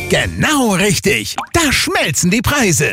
Genau richtig. Da schmelzen die Preise.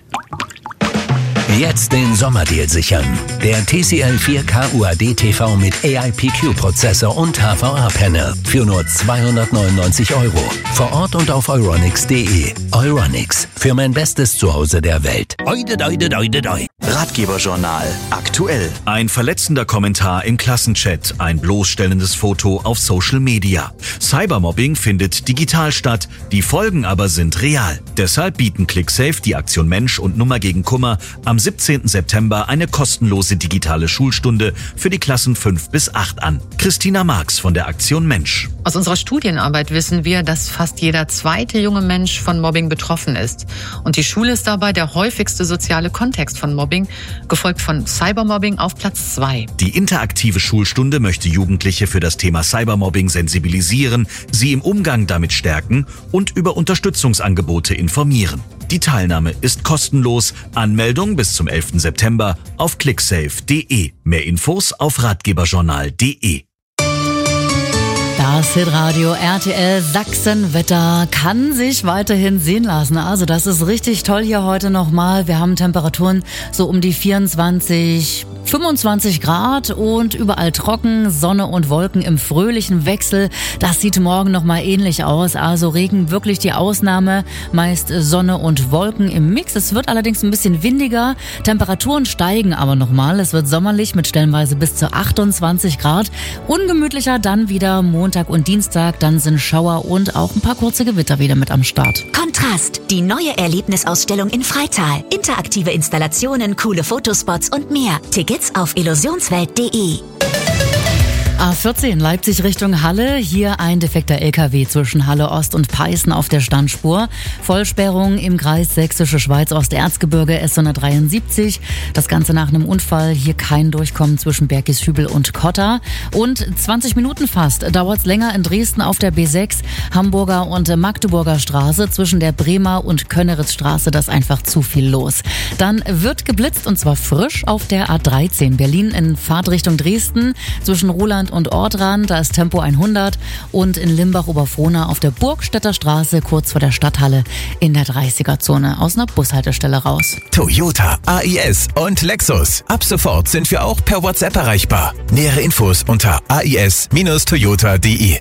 Jetzt den Sommerdeal sichern. Der TCL 4K UHD TV mit AIPQ-Prozessor und HVA-Panel für nur 299 €. Vor Ort und auf euronics.de. Euronics, für mein bestes Zuhause der Welt. Ratgeberjournal aktuell. Ein verletzender Kommentar im Klassenchat, ein bloßstellendes Foto auf Social Media. Cybermobbing findet digital statt, die Folgen aber sind real. Deshalb bieten ClickSafe, die Aktion Mensch und Nummer gegen Kummer am 17. September eine kostenlose digitale Schulstunde für die Klassen 5 bis 8 an. Christina Marx von der Aktion Mensch. Aus unserer Studienarbeit wissen wir, dass fast jeder zweite junge Mensch von Mobbing betroffen ist. Und die Schule ist dabei der häufigste soziale Kontext von Mobbing, gefolgt von Cybermobbing auf Platz 2. Die interaktive Schulstunde möchte Jugendliche für das Thema Cybermobbing sensibilisieren, sie im Umgang damit stärken und über Unterstützungsangebote informieren. Die Teilnahme ist kostenlos. Anmeldung bis zum 11. September auf clicksafe.de. Mehr Infos auf ratgeberjournal.de. Das Hitradio RTL Sachsen-Wetter kann sich weiterhin sehen lassen. Also das ist richtig toll hier heute nochmal. Wir haben Temperaturen so um die 24, 25 Grad und überall trocken, Sonne und Wolken im fröhlichen Wechsel. Das sieht morgen nochmal ähnlich aus. Also Regen wirklich die Ausnahme, meist Sonne und Wolken im Mix. Es wird allerdings ein bisschen windiger. Temperaturen steigen aber nochmal. Es wird sommerlich mit stellenweise bis zu 28 Grad. Ungemütlicher dann wieder Montag und Dienstag. Dann sind Schauer und auch ein paar kurze Gewitter wieder mit am Start. Kontrast, die neue Erlebnisausstellung in Freital. Interaktive Installationen, coole Fotospots und mehr. Tickets auf illusionswelt.de. A14 Leipzig Richtung Halle. Hier ein defekter LKW zwischen Halle Ost und Peißen auf der Standspur. Vollsperrung im Kreis Sächsische Schweiz Osterzgebirge S173. Das Ganze nach einem Unfall. Hier kein Durchkommen zwischen Bergisch-Hübel und Kotter. Und 20 Minuten fast dauert's länger in Dresden auf der B6, Hamburger und Magdeburger Straße. Zwischen der Bremer und Könneritzstraße, das ist einfach zu viel los. Dann wird geblitzt und zwar frisch auf der A13 Berlin in Fahrtrichtung Dresden. Zwischen Roland und Ortrand, da ist Tempo 100 und in Limbach-Oberfrohna auf der Burgstädter Straße kurz vor der Stadthalle in der 30er-Zone aus einer Bushaltestelle raus. Toyota, AIS und Lexus. Ab sofort sind wir auch per WhatsApp erreichbar. Nähere Infos unter ais-toyota.de.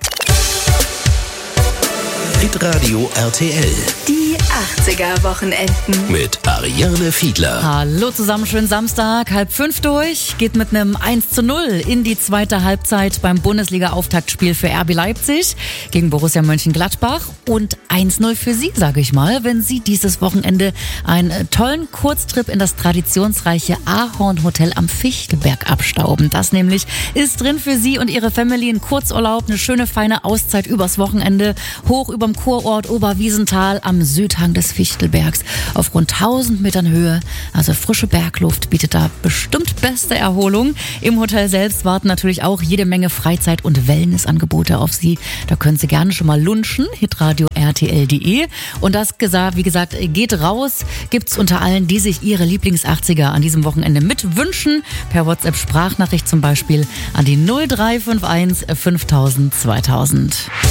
Hitradio RTL Die 80er-Wochenenden. mit Ariane Fiedler. Hallo zusammen, schönen Samstag, 4:30 durch. Geht mit einem 1:0 in die zweite Halbzeit beim Bundesliga-Auftaktspiel für RB Leipzig gegen Borussia Mönchengladbach. Und 1:0 für Sie, sage ich mal, wenn Sie dieses Wochenende einen tollen Kurztrip in das traditionsreiche Ahorn Hotel am Fichtelberg abstauben. Das nämlich ist drin für Sie und Ihre Family. Ein Kurzurlaub, eine schöne, feine Auszeit übers Wochenende, hoch überm Kurort Oberwiesenthal am Südhang des Fichtelbergs auf rund 1000 Metern Höhe. Also frische Bergluft bietet da bestimmt beste Erholung. Im Hotel selbst warten natürlich auch jede Menge Freizeit- und Wellnessangebote auf Sie. Da können Sie gerne schon mal lunchen. Hitradio RTL.de. Und das, wie gesagt, geht raus. Gibt's unter allen, die sich ihre Lieblings-80er an diesem Wochenende mitwünschen. Per WhatsApp-Sprachnachricht zum Beispiel an die 0351 5000 2000.